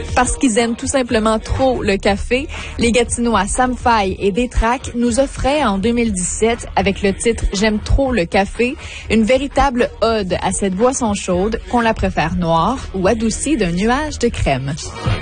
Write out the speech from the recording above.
Parce qu'ils aiment tout simplement trop le café, les Gatinois Sam Faye et Détrac nous offraient en 2017, avec le titre « J'aime trop le café », une véritable ode à cette boisson chaude, qu'on la préfère noire ou adoucie d'un nuage de crème.